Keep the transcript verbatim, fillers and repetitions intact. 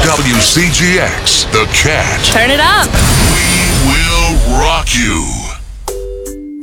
W C G X, The Cat. Turn it up. We will rock you.